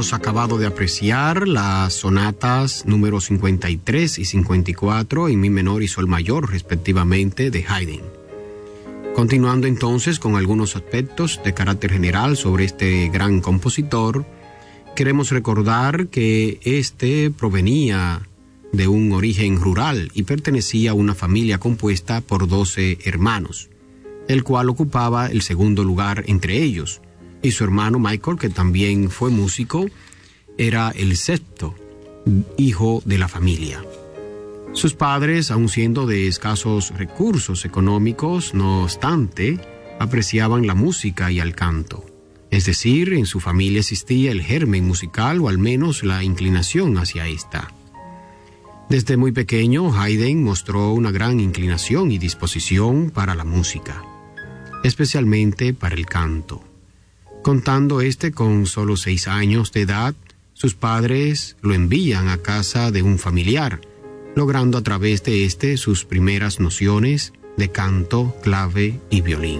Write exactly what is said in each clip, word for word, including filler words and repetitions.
Hemos acabado de apreciar las sonatas número cincuenta y tres y cincuenta y cuatro en mi menor y sol mayor, respectivamente, de Haydn. Continuando entonces con algunos aspectos de carácter general sobre este gran compositor, queremos recordar que este provenía de un origen rural y pertenecía a una familia compuesta por doce hermanos, el cual ocupaba el segundo lugar entre ellos, y su hermano Michael, que también fue músico, era el sexto hijo de la familia. Sus padres, aun siendo de escasos recursos económicos, no obstante, apreciaban la música y el canto. Es decir, en su familia existía el germen musical o al menos la inclinación hacia esta. Desde muy pequeño, Haydn mostró una gran inclinación y disposición para la música, especialmente para el canto. Contando este con solo seis años de edad, sus padres lo envían a casa de un familiar, logrando a través de este sus primeras nociones de canto, clave y violín.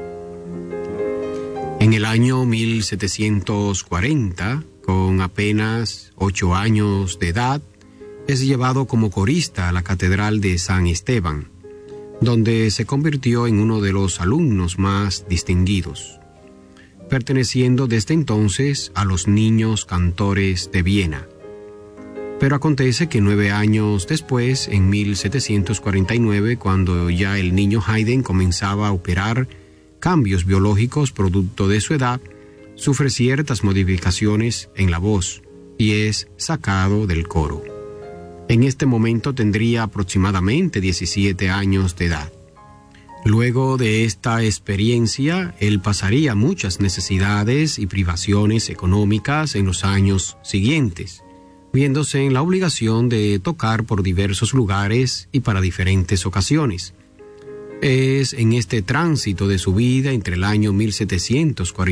En el año mil setecientos cuarenta, con apenas ocho años de edad, es llevado como corista a la Catedral de San Esteban, donde se convirtió en uno de los alumnos más distinguidos, perteneciendo desde entonces a los niños cantores de Viena. Pero acontece que nueve años después, en mil setecientos cuarenta y nueve, cuando ya el niño Haydn comenzaba a operar cambios biológicos producto de su edad, sufre ciertas modificaciones en la voz y es sacado del coro. En este momento tendría aproximadamente diecisiete años de edad. Luego de esta experiencia, él pasaría muchas necesidades y privaciones económicas en los años siguientes, viéndose en la obligación de tocar por diversos lugares y para diferentes ocasiones. Es en este tránsito de su vida entre el año mil setecientos cuarenta